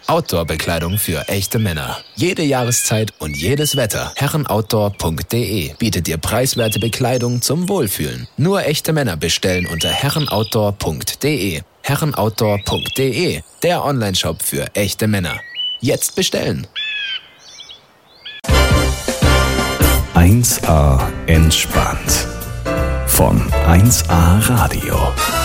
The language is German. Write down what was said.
Outdoor-Bekleidung für echte Männer. Jede Jahreszeit und jedes Wetter. herrenoutdoor.de bietet dir preiswerte Bekleidung zum Wohlfühlen. Nur echte Männer bestellen unter herrenoutdoor.de. herrenoutdoor.de, der Onlineshop für echte Männer. Jetzt bestellen. 1A entspannt. Von 1A Radio.